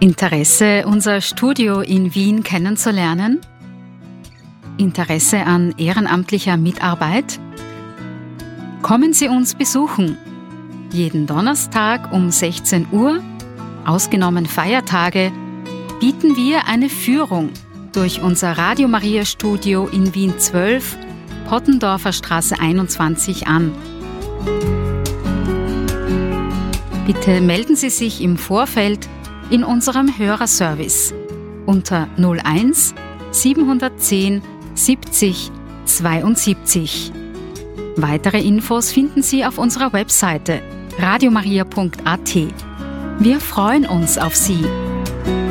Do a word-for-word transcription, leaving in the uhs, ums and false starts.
Interesse, unser Studio in Wien kennenzulernen? Interesse an ehrenamtlicher Mitarbeit? Kommen Sie uns besuchen. Jeden Donnerstag um sechzehn Uhr, ausgenommen Feiertage, bieten wir eine Führung durch unser Radio Maria Studio in Wien zwölf, Pottendorfer Straße einundzwanzig an. Bitte melden Sie sich im Vorfeld in unserem Hörerservice unter null eins siebenhundertzehn siebzig zweiundsiebzig. Weitere Infos finden Sie auf unserer Webseite radiomaria punkt a t. Wir freuen uns auf Sie.